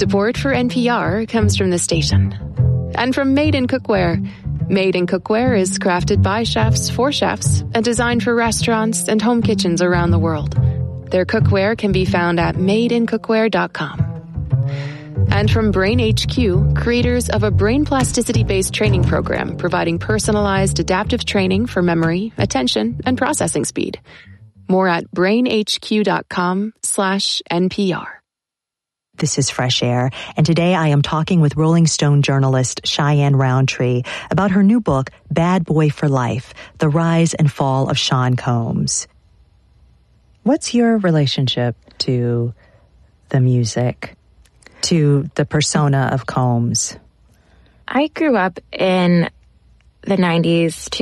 Support for NPR comes from the station and from Made in Cookware. Made in Cookware is crafted by chefs for chefs and designed for restaurants and home kitchens around the world. Their cookware can be found at madeincookware.com. And from Brain HQ, creators of a brain plasticity-based training program providing personalized adaptive training for memory, attention, and processing speed. More at brainhq.com/NPR. This is Fresh Air, and today I am talking with Rolling Stone journalist Cheyenne Roundtree about her new book, Bad Boy for Life, The Rise and Fall of Sean Combs. What's your relationship to the music, to the persona of Combs? I grew up in the 90s